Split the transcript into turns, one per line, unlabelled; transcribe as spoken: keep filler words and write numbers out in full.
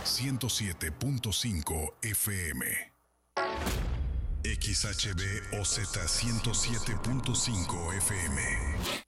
ciento siete punto cinco F M. X H B O Z ciento siete punto cinco F M.